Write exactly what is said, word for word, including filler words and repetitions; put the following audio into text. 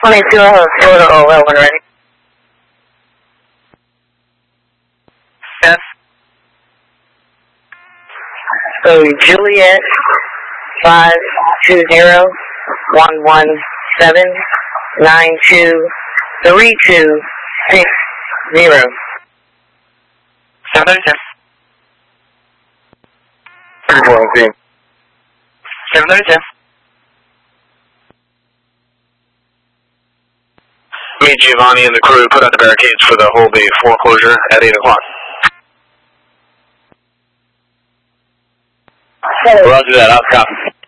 twenty-two, Florida, oh, well, when ready. Yes. So, Juliet, five two zero, one one seven, nine two, three two, six zero. seven thirty-six. Four team. seven thirty-six. Meet Giovanni and the crew. Put out the barricades for the whole bay foreclosure at eight o'clock. Roger that. I'll copy.